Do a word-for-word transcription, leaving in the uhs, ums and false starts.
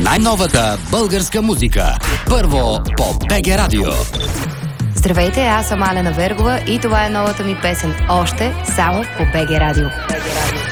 най-новата българска музика. Първо по БГ Радио. Здравейте, аз съм Алена Вергова и това е новата ми песен. Още само по БГ Радио. БГ Радио.